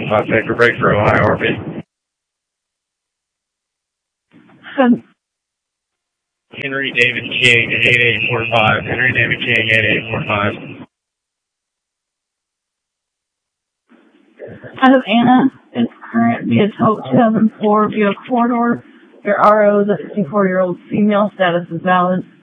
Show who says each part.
Speaker 1: 5 sector break for Ohio RP. Henry David King, 8845. Henry David King, 8845.
Speaker 2: Out of Anna, it's current via 2004 via corridor. Your RO is a 54-year-old female. Status is valid.